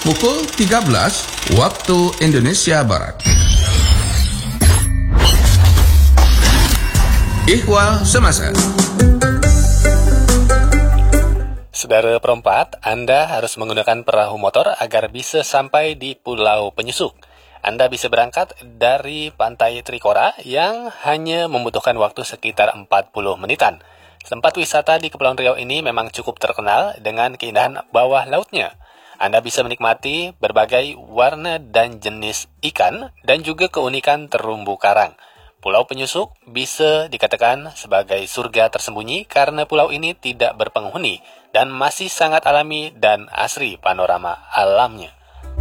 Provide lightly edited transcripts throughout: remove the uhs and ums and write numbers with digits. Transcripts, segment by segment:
pukul 13 waktu Indonesia Barat. Ihwal Semasa. Saudara perempat, Anda harus menggunakan perahu motor agar bisa sampai di Pulau Penyusup. Anda bisa berangkat dari Pantai Trikora yang hanya membutuhkan waktu sekitar 40 menitan. Tempat wisata di Kepulauan Riau ini memang cukup terkenal dengan keindahan bawah lautnya. Anda bisa menikmati berbagai warna dan jenis ikan dan juga keunikan terumbu karang. Pulau Penyusup bisa dikatakan sebagai surga tersembunyi karena pulau ini tidak berpenghuni dan masih sangat alami dan asri panorama alamnya.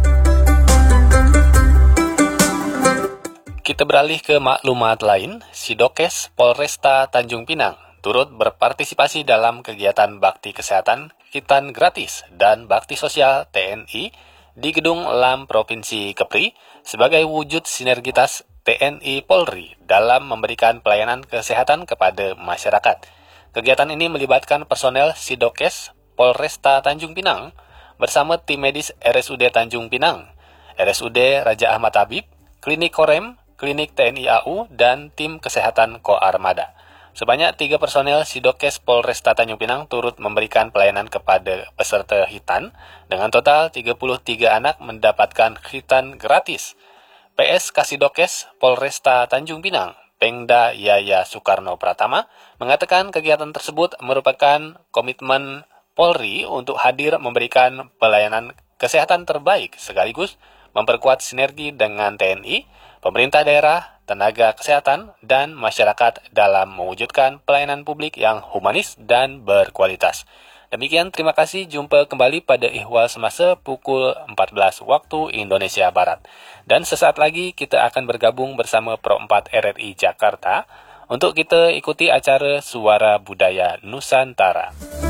Kita beralih ke maklumat lain. Sidokes Polresta Tanjung Pinang turut berpartisipasi dalam kegiatan bakti kesehatan Hitan Gratis dan bakti sosial TNI di Gedung LAM Provinsi Kepri sebagai wujud sinergitas TNI Polri dalam memberikan pelayanan kesehatan kepada masyarakat. Kegiatan ini melibatkan personel Sidokes Polresta Tanjung Pinang bersama tim medis RSUD Tanjung Pinang, RSUD Raja Ahmad Habib, Klinik Korem, Klinik TNI AU, dan tim kesehatan Koarmada. Sebanyak 3 personel Sidokes Polresta Tanjung Pinang turut memberikan pelayanan kepada peserta hitan, dengan total 33 anak mendapatkan hitan gratis. PS Kasidokes Polresta Tanjung Pinang, Pengda Yaya Soekarno Pratama, mengatakan kegiatan tersebut merupakan komitmen Polri untuk hadir memberikan pelayanan kesehatan terbaik sekaligus memperkuat sinergi dengan TNI, pemerintah daerah, tenaga kesehatan, dan masyarakat dalam mewujudkan pelayanan publik yang humanis dan berkualitas. Demikian, terima kasih. Jumpa kembali pada Ihwal Semasa pukul 14 waktu Indonesia Barat. Dan sesaat lagi kita akan bergabung bersama Pro 4 RRI Jakarta untuk kita ikuti acara Suara Budaya Nusantara.